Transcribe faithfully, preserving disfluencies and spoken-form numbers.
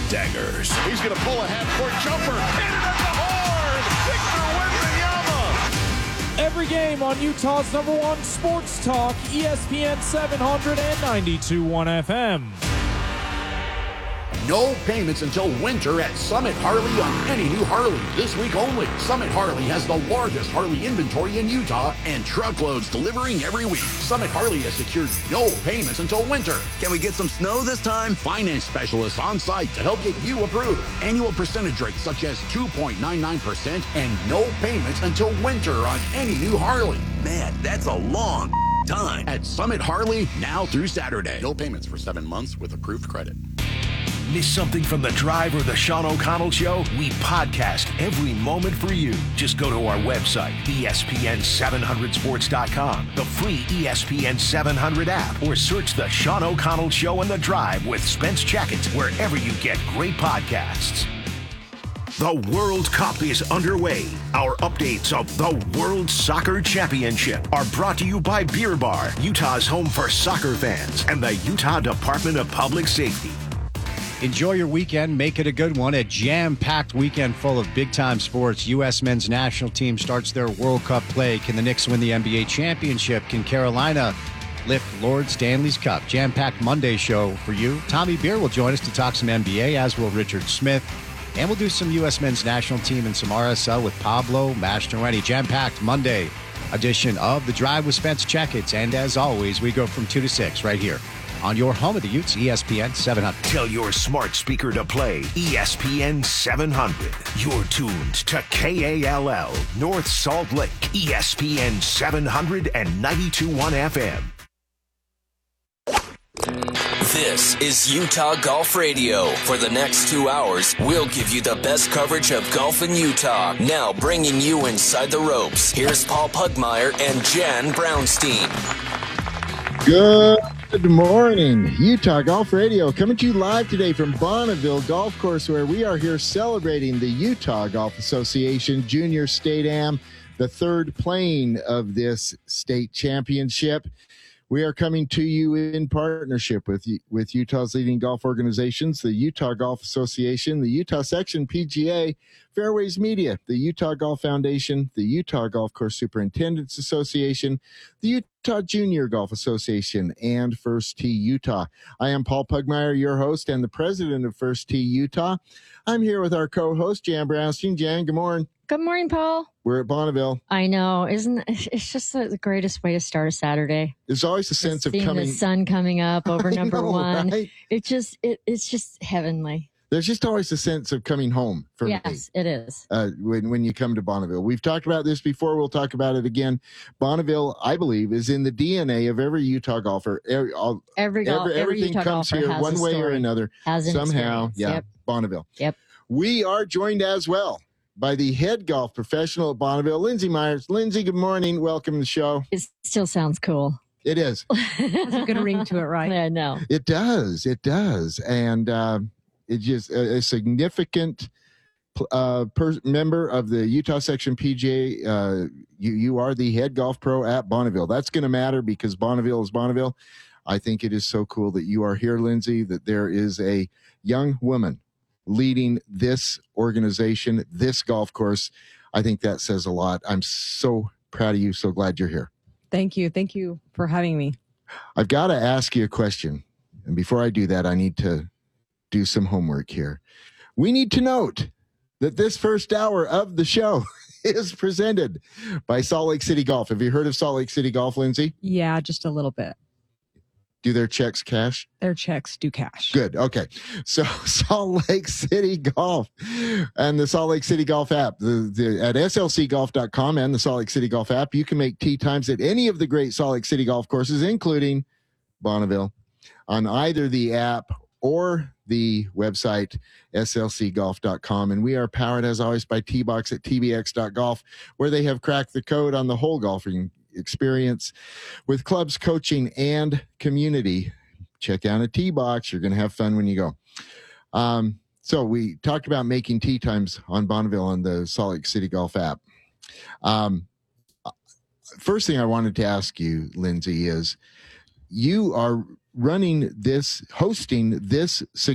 Daggers. He's going to pull a half-court jumper. Hit it at the horn. Victor wins the Yama. Every game on Utah's number one sports talk, E S P N seven hundred and ninety-two point one F M. No payments until winter at Summit Harley on any new Harley. This week only. Summit Harley has the largest Harley inventory in Utah and truckloads delivering every week. Summit Harley has secured no payments until winter. Can we get some snow this time? Finance specialists on site to help get you approved. Annual percentage rates such as two point nine nine percent and no payments until winter on any new Harley. Man, that's a long time. At Summit Harley, now through Saturday. No payments for seven months with approved credit. Miss something from The Drive or The Sean O'Connell Show? We podcast every moment for you. Just go to our website, E S P N seven hundred sports dot com, the free E S P N seven hundred app, or search The Sean O'Connell Show and The Drive with Spence Jackett wherever you get great podcasts. The World Cup is underway. Our updates of the World Soccer Championship are brought to you by Beer Bar, Utah's home for soccer fans, and the Utah Department of Public Safety. Enjoy your weekend. Make it a good one. A jam-packed weekend full of big-time sports. U S men's national team starts their World Cup play. Can the Knicks win the N B A championship? Can Carolina lift Lord Stanley's Cup? Jam-packed Monday show for you. Tommy Beer will join us to talk some N B A, as will Richard Smith. And we'll do some U S men's national team and some R S L with Pablo Mastroeni. Jam-packed Monday edition of The Drive with Spence Jackett. And as always, we go from two to six right here on your home of the Utes, E S P N seven hundred. Tell your smart speaker to play E S P N seven hundred. You're tuned to K A L L, North Salt Lake, E S P N seven hundred and ninety-two point one F M. This is Utah Golf Radio. For the next two hours, we'll give you the best coverage of golf in Utah. Now bringing you inside the ropes. Here's Paul Pugmire and Jan Brownstein. Good morning, Utah Golf Radio, coming to you live today from Bonneville Golf Course, where we are here celebrating the Utah Golf Association Junior State Am, the third playing of this state championship. We are coming to you in partnership with with Utah's leading golf organizations, the Utah Golf Association, the Utah Section P G A, Fairways Media, the Utah Golf Foundation, the Utah Golf Course Superintendents Association, the Utah Junior Golf Association, and First Tee Utah. I am Paul Pugmire, your host and the president of First Tee Utah. I'm here with our co-host, Jan Brownstein. Jan, good morning. Good morning, Paul. We're at Bonneville. I know. Isn't it's just the greatest way to start a Saturday? There's always a sense just of coming. The sun coming up over number know, one. Right? It just it, it's just heavenly. There's just always a sense of coming home for yes, me. Yes, it is. Uh, when when you come to Bonneville, we've talked about this before. We'll talk about it again. Bonneville, I believe, is in the D N A of every Utah golfer. Every all, every, golf, every everything every comes here one way or another. Has somehow. Yeah, yep. Bonneville. Yep. We are joined as well by the head golf professional at Bonneville, Lindsay Myers. Lindsay, good morning. Welcome to the show. It still sounds cool. It is. There's a good ring to it, right? Yeah, no. It does. It does. And uh, it's just a, a significant uh, per- member of the Utah Section P G A. Uh, you, you are the head golf pro at Bonneville. That's going to matter because Bonneville is Bonneville. I think it is so cool that you are here, Lindsay, that there is a young woman leading this organization, this golf course. I think that says a lot. I'm so proud of you. So glad you're here. Thank you. Thank you for having me. I've got to ask you a question. And before I do that, I need to do some homework here. We need to note that this first hour of the show is presented by Salt Lake City Golf. Have you heard of Salt Lake City Golf, Lindsay? Yeah, just a little bit. Do their checks cash? Their checks do cash. Good. Okay. So Salt Lake City Golf and the Salt Lake City Golf app, the, the, at S L C golf dot com and the Salt Lake City Golf app, you can make tee times at any of the great Salt Lake City golf courses, including Bonneville, on either the app or the website, S L C golf dot com. And we are powered, as always, by T-Box at T B X dot golf, where they have cracked the code on the whole golfing experience with clubs, coaching, and community. Check out a T-Box. You're going to have fun when you go. Um, so we talked about making tee times on Bonneville on the Salt Lake City Golf app. Um, first thing I wanted to ask you, Lindsay, is you are running this, hosting this